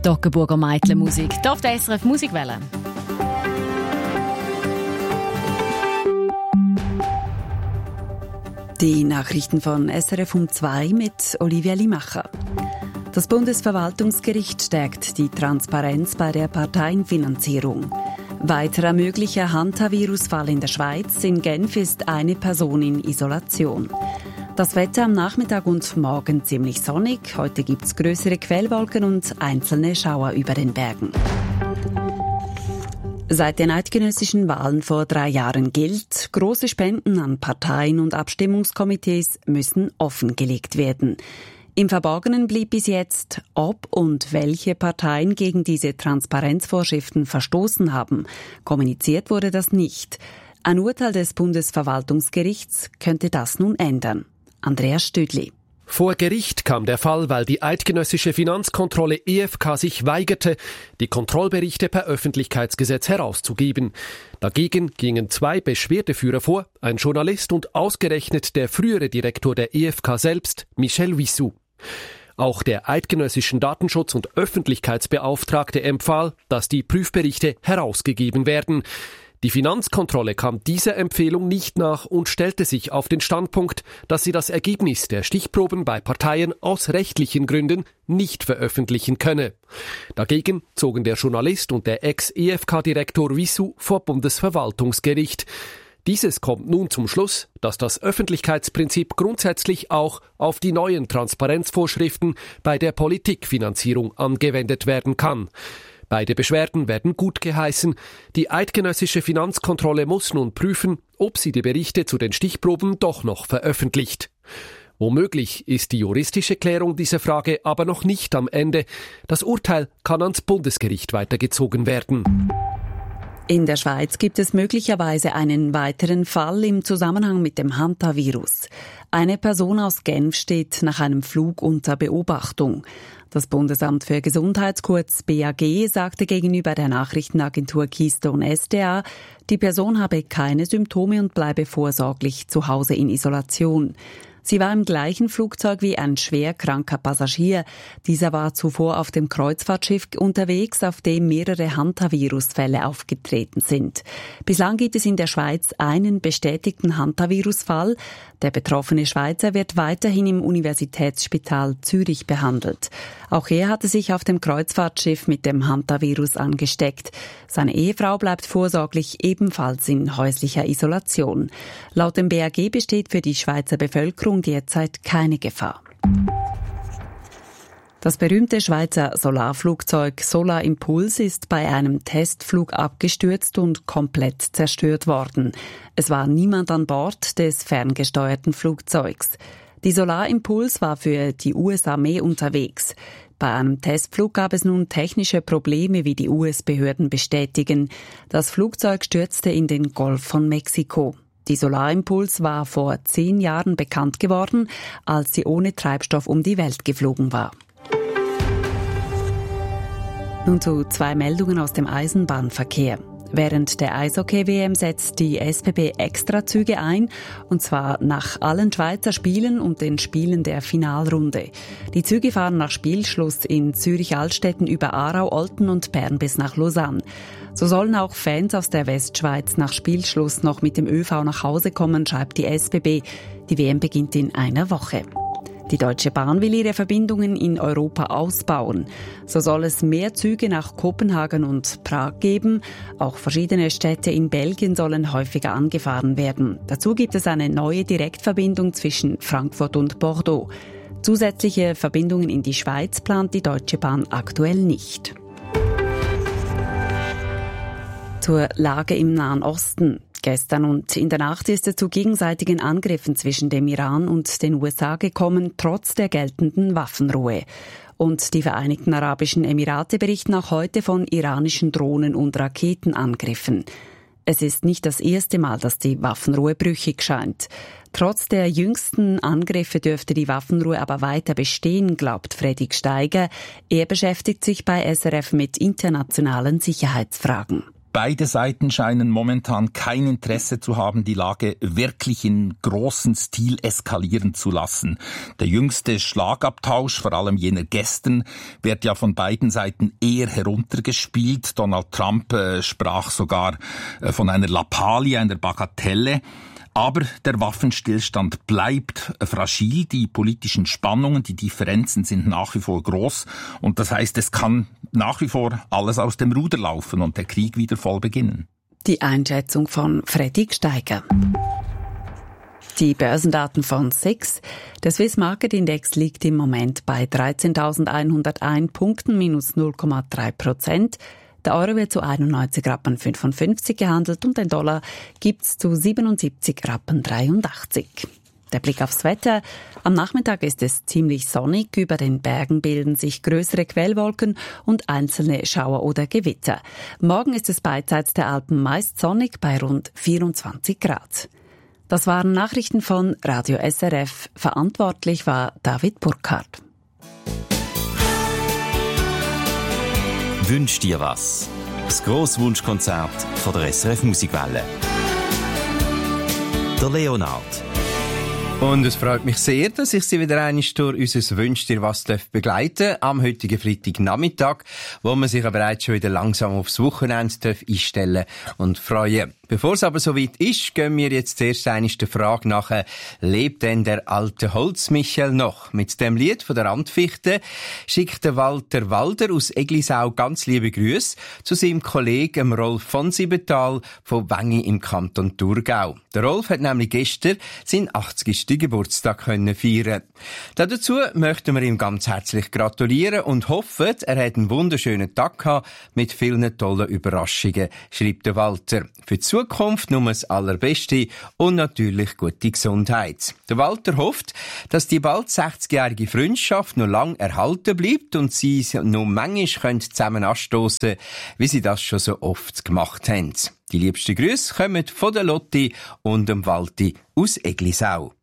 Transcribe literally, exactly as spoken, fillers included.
Toggenburger Meitler-Musik. Hier auf der S R F Musikwelle. Die Nachrichten von S R F um zwei mit Olivia Limacher. Das Bundesverwaltungsgericht stärkt die Transparenz bei der Parteienfinanzierung. Weiterer möglicher Hantavirus-Fall in der Schweiz. In Genf ist eine Person in Isolation. Das Wetter am Nachmittag und morgen ziemlich sonnig. Heute gibt es größere Quellwolken und einzelne Schauer über den Bergen. Seit den eidgenössischen Wahlen vor drei Jahren gilt, große Spenden an Parteien und Abstimmungskomitees müssen offengelegt werden. Im Verborgenen blieb bis jetzt, ob und welche Parteien gegen diese Transparenzvorschriften verstoßen haben. Kommuniziert wurde das nicht. Ein Urteil des Bundesverwaltungsgerichts könnte das nun ändern. Andreas Stüdli. Vor Gericht kam der Fall, weil die eidgenössische Finanzkontrolle E F K sich weigerte, die Kontrollberichte per Öffentlichkeitsgesetz herauszugeben. Dagegen gingen zwei Beschwerdeführer vor, ein Journalist und ausgerechnet der frühere Direktor der E F K selbst, Michel Wissou. Auch der eidgenössischen Datenschutz- und Öffentlichkeitsbeauftragte empfahl, dass die Prüfberichte herausgegeben werden. Die Finanzkontrolle kam dieser Empfehlung nicht nach und stellte sich auf den Standpunkt, dass sie das Ergebnis der Stichproben bei Parteien aus rechtlichen Gründen nicht veröffentlichen könne. Dagegen zogen der Journalist und der Ex-E F K-Direktor Wissou vor Bundesverwaltungsgericht. Dieses kommt nun zum Schluss, dass das Öffentlichkeitsprinzip grundsätzlich auch auf die neuen Transparenzvorschriften bei der Politikfinanzierung angewendet werden kann. Beide Beschwerden werden gutgeheißen. Die eidgenössische Finanzkontrolle muss nun prüfen, ob sie die Berichte zu den Stichproben doch noch veröffentlicht. Womöglich ist die juristische Klärung dieser Frage aber noch nicht am Ende. Das Urteil kann ans Bundesgericht weitergezogen werden. In der Schweiz gibt es möglicherweise einen weiteren Fall im Zusammenhang mit dem Hantavirus. Eine Person aus Genf steht nach einem Flug unter Beobachtung. Das Bundesamt für Gesundheit, kurz B A G, sagte gegenüber der Nachrichtenagentur Keystone S D A, die Person habe keine Symptome und bleibe vorsorglich zu Hause in Isolation. Sie war im gleichen Flugzeug wie ein schwer kranker Passagier. Dieser war zuvor auf dem Kreuzfahrtschiff unterwegs, auf dem mehrere Hantavirus-Fälle aufgetreten sind. Bislang gibt es in der Schweiz einen bestätigten Hantavirus-Fall. Der betroffene Schweizer wird weiterhin im Universitätsspital Zürich behandelt. Auch er hatte sich auf dem Kreuzfahrtschiff mit dem Hantavirus angesteckt. Seine Ehefrau bleibt vorsorglich ebenfalls in häuslicher Isolation. Laut dem B A G besteht für die Schweizer Bevölkerung derzeit keine Gefahr. Das berühmte Schweizer Solarflugzeug Solar Impulse ist bei einem Testflug abgestürzt und komplett zerstört worden. Es war niemand an Bord des ferngesteuerten Flugzeugs. Die Solar Impulse war für die U S-Armee unterwegs. Bei einem Testflug gab es nun technische Probleme, wie die U S-Behörden bestätigen. Das Flugzeug stürzte in den Golf von Mexiko. Die Solar Impulse war vor zehn Jahren bekannt geworden, als sie ohne Treibstoff um die Welt geflogen war. Nun zu zwei Meldungen aus dem Eisenbahnverkehr. Während der Eishockey-W M setzt die S B B Extrazüge ein, und zwar nach allen Schweizer Spielen und den Spielen der Finalrunde. Die Züge fahren nach Spielschluss in Zürich-Altstetten über Aarau, Olten und Bern bis nach Lausanne. So sollen auch Fans aus der Westschweiz nach Spielschluss noch mit dem ÖV nach Hause kommen, schreibt die S B B. Die W M beginnt in einer Woche. Die Deutsche Bahn will ihre Verbindungen in Europa ausbauen. So soll es mehr Züge nach Kopenhagen und Prag geben. Auch verschiedene Städte in Belgien sollen häufiger angefahren werden. Dazu gibt es eine neue Direktverbindung zwischen Frankfurt und Bordeaux. Zusätzliche Verbindungen in die Schweiz plant die Deutsche Bahn aktuell nicht. Zur Lage im Nahen Osten. Gestern und in der Nacht ist es zu gegenseitigen Angriffen zwischen dem Iran und den U S A gekommen, trotz der geltenden Waffenruhe. Und die Vereinigten Arabischen Emirate berichten auch heute von iranischen Drohnen- und Raketenangriffen. Es ist nicht das erste Mal, dass die Waffenruhe brüchig scheint. Trotz der jüngsten Angriffe dürfte die Waffenruhe aber weiter bestehen, glaubt Fredrik Steiger. Er beschäftigt sich bei S R F mit internationalen Sicherheitsfragen. Beide Seiten scheinen momentan kein Interesse zu haben, die Lage wirklich in großem Stil eskalieren zu lassen. Der jüngste Schlagabtausch, vor allem jener gestern, wird ja von beiden Seiten eher heruntergespielt. Donald Trump äh, sprach sogar äh, von einer Lappalie, einer Bagatelle. Aber der Waffenstillstand bleibt fragil, die politischen Spannungen, die Differenzen sind nach wie vor groß und das heißt, es kann nach wie vor alles aus dem Ruder laufen und der Krieg wieder voll beginnen. Die Einschätzung von Freddy Gsteiger. Die Börsendaten von S I X. Der Swiss Market Index liegt im Moment bei dreizehntausendeinhunderteins Punkten, minus null Komma drei Prozent. Der Euro wird zu einundneunzig Rappen fünfundfünfzig gehandelt und den Dollar gibt's zu siebenundsiebzig Rappen dreiundachtzig. Der Blick aufs Wetter. Am Nachmittag ist es ziemlich sonnig. Über den Bergen bilden sich größere Quellwolken und einzelne Schauer oder Gewitter. Morgen ist es beidseits der Alpen meist sonnig bei rund vierundzwanzig Grad. Das waren Nachrichten von Radio S R F. Verantwortlich war David Burkhardt. Wünsch dir was? Das Grosswunschkonzert von der S R F Musikwelle. Der Leonard. Und es freut mich sehr, dass ich Sie wieder einmal durch unser «Wünsch dir was» begleiten am heutigen Freitagnachmittag, wo man sich aber bereits schon wieder langsam aufs Wochenende einstellen und freuen. Bevor es aber soweit ist, gehen wir jetzt zuerst einmal der Frage nach, lebt denn der alte Holzmichel noch? Mit dem Lied von der Randfichte schickt der Walter Walder aus Eglisau ganz liebe Grüße zu seinem Kollegen Rolf von Siebenthal von Wengi im Kanton Thurgau. Der Rolf hat nämlich gestern seinen achtzigsten Geburtstag können feiern. Dazu möchten wir ihm ganz herzlich gratulieren und hoffen, er hat einen wunderschönen Tag gehabt mit vielen tollen Überraschungen, schreibt der Walter. Für die Zukunft nur das Allerbeste und natürlich gute Gesundheit. Der Walter hofft, dass die bald sechzigjährige Freundschaft noch lang erhalten bleibt und sie noch manchmal zusammen anstossen, wie sie das schon so oft gemacht haben. Die liebsten Grüße kommen von der Lotti und dem Walti aus Eglisau.